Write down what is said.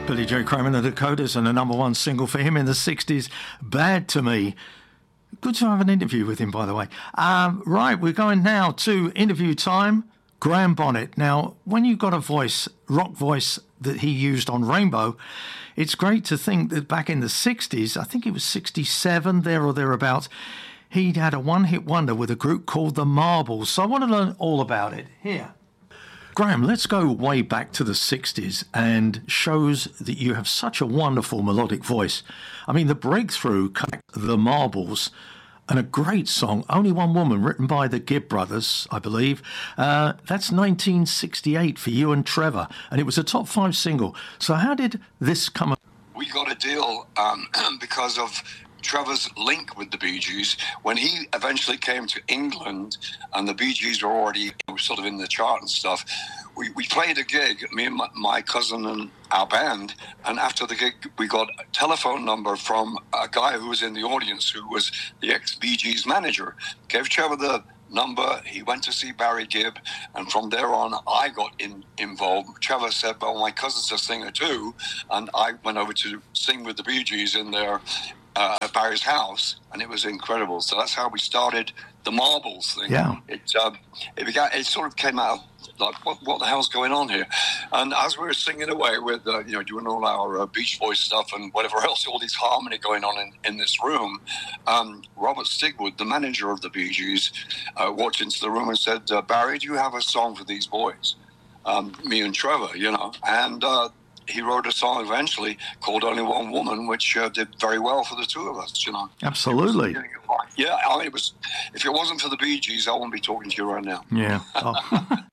Billy J. Kramer and the Dakotas, and a number one single for him in the 60s, Bad to Me. Good to have an interview with him, by the way. Right, we're going now to interview time. Graham Bonnet. Now, when you've got a voice, rock voice that he used on Rainbow, it's great to think that back in the 60s, I think it was 67, there or thereabouts, he'd had a one-hit wonder with a group called the Marbles. So I want to learn all about it here. Graham, let's go way back to the 60s and shows that you have such a wonderful melodic voice. I mean, the breakthrough, the Marbles, and a great song, Only One Woman, written by the Gibb brothers, I believe. That's 1968 for you and Trevor, and it was a top 5 single. So how did this come about? We got a deal because of Trevor's link with the Bee Gees. When he eventually came to England and the Bee Gees were already sort of in the chart and stuff, we played a gig, me and my cousin and our band, and after the gig we got a telephone number from a guy who was in the audience who was the ex-Bee Gees manager. Gave Trevor the number, he went to see Barry Gibb, and from there on I got involved. Trevor said, well, my cousin's a singer too, and I went over to sing with the Bee Gees in their at Barry's house, and it was incredible. So that's how we started the Marbles thing. Yeah. It sort of came out like, what the hell's going on here? And as we were singing away with, doing all our Beach Boys stuff and whatever else, all these harmony going on in this room, Robert Stigwood, the manager of the Bee Gees, walked into the room and said, Barry, do you have a song for these boys? Me and Trevor, and he wrote a song eventually called Only One Woman, which did very well for the two of us, Absolutely. Yeah, I mean, if it wasn't for the Bee Gees, I wouldn't be talking to you right now. Yeah. Oh.